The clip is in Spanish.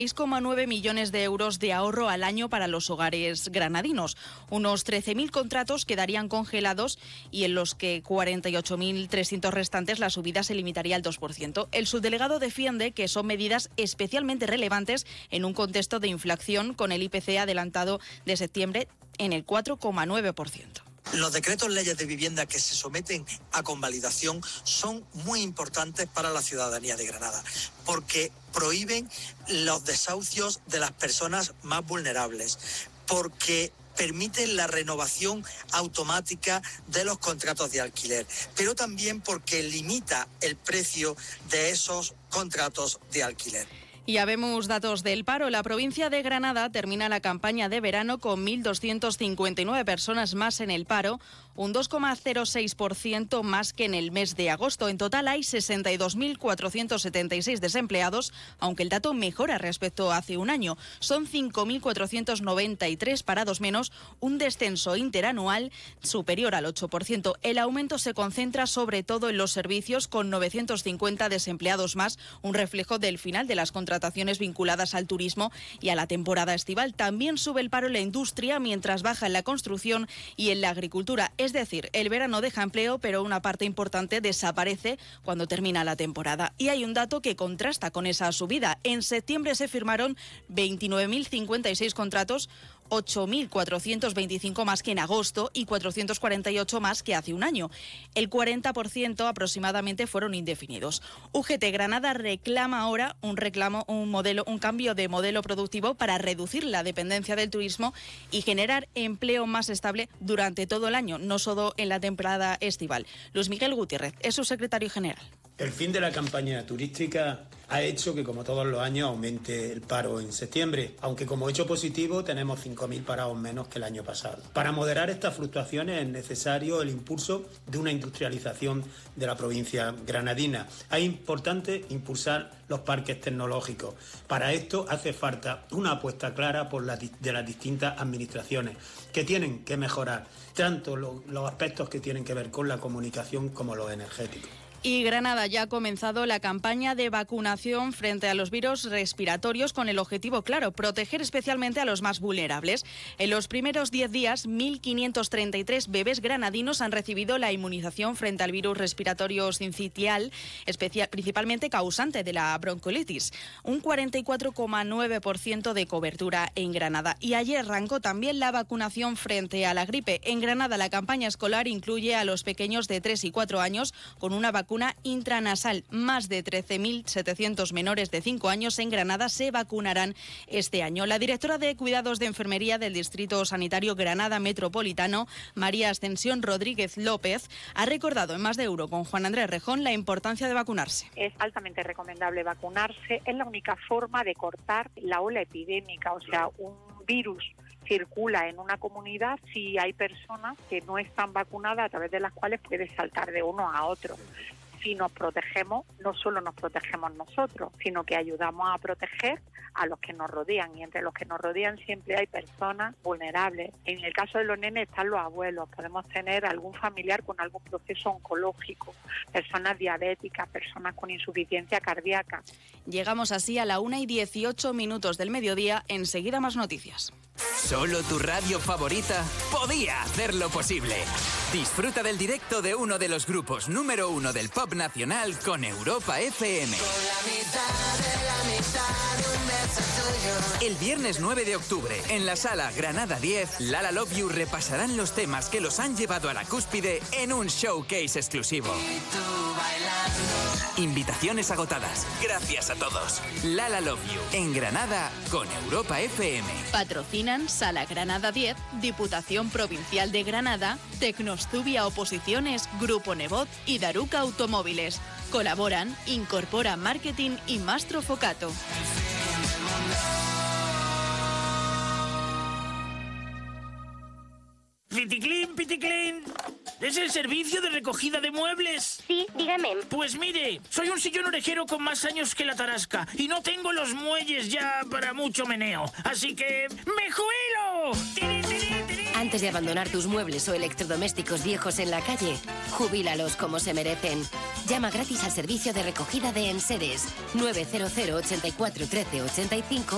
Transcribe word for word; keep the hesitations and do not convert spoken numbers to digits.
seis coma nueve millones de euros de ahorro al año para los hogares granadinos. Unos trece mil contratos quedarían congelados y en los que cuarenta y ocho mil trescientos restantes la subida se limitaría al dos por ciento. El subdelegado defiende que son medidas especialmente relevantes en un contexto de inflación con el I P C adelantado de septiembre en el cuatro coma nueve por ciento. Los decretos leyes de vivienda que se someten a convalidación son muy importantes para la ciudadanía de Granada, porque prohíben los desahucios de las personas más vulnerables, porque permiten la renovación automática de los contratos de alquiler, pero también porque limita el precio de esos contratos de alquiler. Y ya vemos datos del paro. La provincia de Granada termina la campaña de verano con mil doscientas cincuenta y nueve personas más en el paro, un dos coma cero seis por ciento más que en el mes de agosto. En total hay sesenta y dos mil cuatrocientos setenta y seis desempleados, aunque el dato mejora respecto a hace un año. Son cinco mil cuatrocientos noventa y tres parados menos, un descenso interanual superior al ocho por ciento. El aumento se concentra sobre todo en los servicios, con novecientos cincuenta desempleados más, un reflejo del final de las contrataciones vinculadas al turismo y a la temporada estival. También sube el paro en la industria, mientras baja en la construcción y en la agricultura. Es decir, el verano deja empleo, pero una parte importante desaparece cuando termina la temporada. Y hay un dato que contrasta con esa subida. En septiembre se firmaron veintinueve mil cincuenta y seis contratos, ocho mil cuatrocientos veinticinco más que en agosto y cuatrocientos cuarenta y ocho más que hace un año. El cuarenta por ciento aproximadamente fueron indefinidos. U G T Granada reclama ahora un reclamo, un modelo, un cambio de modelo productivo para reducir la dependencia del turismo y generar empleo más estable durante todo el año, no solo en la temporada estival. Luis Miguel Gutiérrez es su secretario general. El fin de la campaña turística ha hecho que, como todos los años, aumente el paro en septiembre, aunque como hecho positivo tenemos cinco mil parados menos que el año pasado. Para moderar estas fluctuaciones es necesario el impulso de una industrialización de la provincia granadina. Es importante impulsar los parques tecnológicos. Para esto hace falta una apuesta clara por la, de las distintas administraciones, que tienen que mejorar tanto lo, los aspectos que tienen que ver con la comunicación como los energéticos. Y Granada ya ha comenzado la campaña de vacunación frente a los virus respiratorios con el objetivo claro, proteger especialmente a los más vulnerables. En los primeros diez días, mil quinientos treinta y tres bebés granadinos han recibido la inmunización frente al virus respiratorio sincitial, especial, principalmente causante de la broncolitis. Un cuarenta y cuatro coma nueve por ciento de cobertura en Granada. Y ayer arrancó también la vacunación frente a la gripe. En Granada la campaña escolar incluye a los pequeños de tres y cuatro años con una vacuna Vacuna intranasal. Más de trece mil setecientos menores de cinco años en Granada se vacunarán este año. La directora de Cuidados de Enfermería del Distrito Sanitario Granada Metropolitano, María Ascensión Rodríguez López, ha recordado en Más de Euro con Juan Andrés Rejón la importancia de vacunarse. Es altamente recomendable vacunarse. Es la única forma de cortar la ola epidémica, o sea, un virus circula en una comunidad si hay personas que no están vacunadas, a través de las cuales puede saltar de uno a otro. Si nos protegemos, no solo nos protegemos nosotros, sino que ayudamos a proteger a los que nos rodean, y entre los que nos rodean siempre hay personas vulnerables. En el caso de los nenes están los abuelos, podemos tener algún familiar con algún proceso oncológico, personas diabéticas, personas con insuficiencia cardíaca. Llegamos así a la una y dieciocho minutos del mediodía. Enseguida más noticias. Solo tu radio favorita podía hacerlo posible. Disfruta del directo de uno de los grupos número uno del pop nacional con Europa F M. El viernes nueve de octubre, en la sala Granada diez, Lala Love You repasarán los temas que los han llevado a la cúspide en un showcase exclusivo. Invitaciones agotadas. Gracias a todos. Lala Love You, en Granada con Europa F M. Patrocinan Sala Granada diez, Diputación Provincial de Granada, Tecnostubia Oposiciones, Grupo Nebot y Daruca Automóviles. Colaboran Incorpora Marketing y Mastro Focato. Piticlin, Piticlin. ¿Es el servicio de recogida de muebles? Sí, dígame. Pues mire, soy un sillón orejero con más años que la tarasca y no tengo los muelles ya para mucho meneo. Así que ¡me jubilo! ¡Tiri, tiri, tiri! Antes de abandonar tus muebles o electrodomésticos viejos en la calle, jubílalos como se merecen. Llama gratis al servicio de recogida de enseres nueve cero cero, ochenta y cuatro, trece, ochenta y cinco